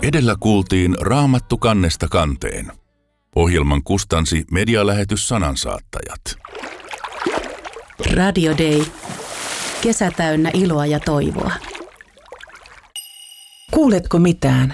Edellä kuultiin Raamattu kannesta kanteen. Ohjelman kustansi medialähetys Sanansaattajat. Radio Day. Kesä täynnä iloa ja toivoa. Kuuletko mitään?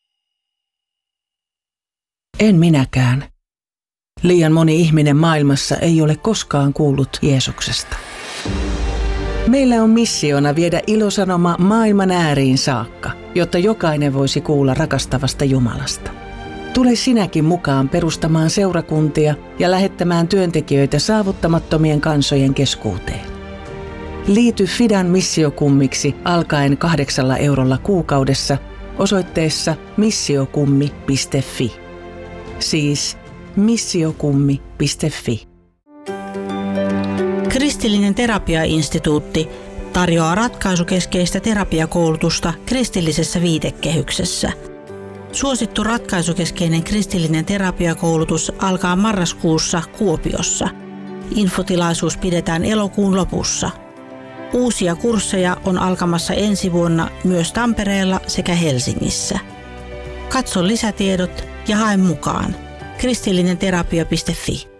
En minäkään. Liian moni ihminen maailmassa ei ole koskaan kuullut Jeesuksesta. Meillä on missiona viedä ilosanoma maailman ääriin saakka, jotta jokainen voisi kuulla rakastavasta Jumalasta. Tule sinäkin mukaan perustamaan seurakuntia ja lähettämään työntekijöitä saavuttamattomien kansojen keskuuteen. Liity Fidan missiokummiksi alkaen 8 eurolla kuukaudessa osoitteessa missiokummi.fi. Siis missiokummi.fi. Kristillinen terapiainstituutti tarjoaa ratkaisukeskeistä terapiakoulutusta kristillisessä viitekehyksessä. Suosittu ratkaisukeskeinen kristillinen terapiakoulutus alkaa marraskuussa Kuopiossa. Infotilaisuus pidetään elokuun lopussa. Uusia kursseja on alkamassa ensi vuonna myös Tampereella sekä Helsingissä. Katso lisätiedot ja hae mukaan. kristillinenterapia.fi.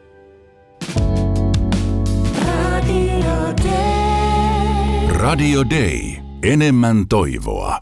Radio Day. Enemmän toivoa.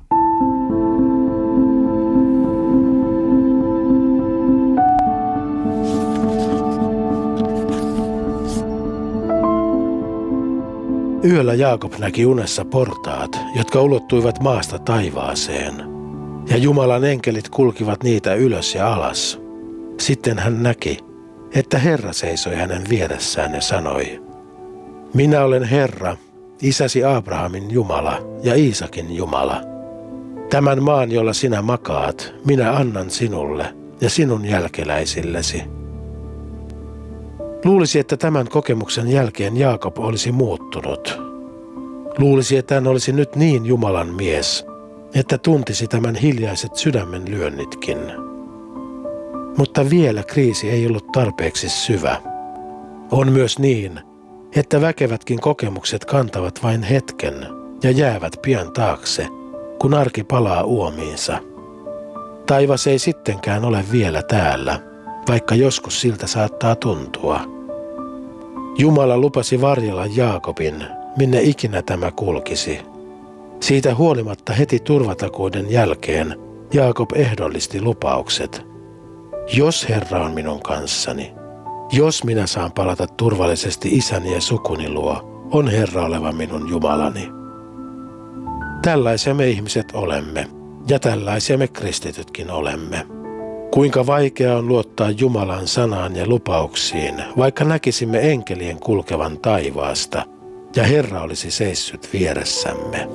Yöllä Jaakob näki unessa portaat, jotka ulottuivat maasta taivaaseen, ja Jumalan enkelit kulkivat niitä ylös ja alas. Sitten hän näki, että Herra seisoi hänen vieressään ja sanoi: Minä olen Herra, isäsi Abrahamin Jumala ja Iisakin Jumala. Tämän maan, jolla sinä makaat, minä annan sinulle ja sinun jälkeläisillesi. Luulisi, että tämän kokemuksen jälkeen Jaakob olisi muuttunut. Luulisi, että hän olisi nyt niin Jumalan mies, että tuntisi tämän hiljaiset sydämen lyönnitkin. Mutta vielä kriisi ei ollut tarpeeksi syvä. On myös niin, että väkevätkin kokemukset kantavat vain hetken ja jäävät pian taakse, kun arki palaa uomiinsa. Taivas ei sittenkään ole vielä täällä, vaikka joskus siltä saattaa tuntua. Jumala lupasi varjella Jaakobin, minne ikinä tämä kulkisi. Siitä huolimatta heti turvatakuuden jälkeen Jaakob ehdollisti lupaukset. Jos Herra on minun kanssani, jos minä saan palata turvallisesti isäni ja sukuni luo, on Herra oleva minun Jumalani. Tällaisia me ihmiset olemme, ja tällaisia me kristitytkin olemme. Kuinka vaikea on luottaa Jumalan sanaan ja lupauksiin, vaikka näkisimme enkelien kulkevan taivaasta, ja Herra olisi seissyt vieressämme.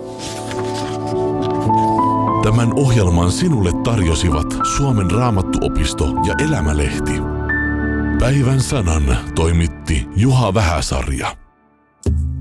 Tämän ohjelman sinulle tarjosivat Suomen Raamattuopisto ja Elämälehti. Päivän sanan toimitti Juha Vähäsarja.